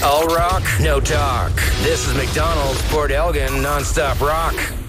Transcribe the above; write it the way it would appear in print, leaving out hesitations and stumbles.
All rock, no talk. This is McDonald's Port Elgin Nonstop Rock.